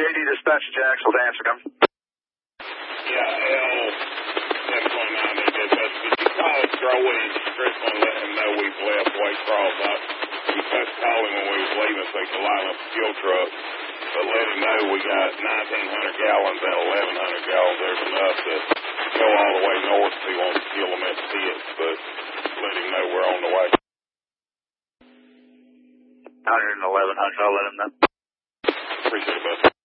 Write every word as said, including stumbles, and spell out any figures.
eighty dispatch to Jacksonville to answer, come. Yeah, L seven twenty-nine, they did that. Did you call us Growey and Strickland, let him know we've left Waycross up? We supposed to call him when we was leaving so he could line up the fuel truck. But let him know we got nineteen hundred gallons and eleven hundred gallons. There's enough to go all the way north if he wants to kill them at the pits, but let him know we're on the way. one hundred and eleven hundred, I'll let him know. Appreciate it, bud.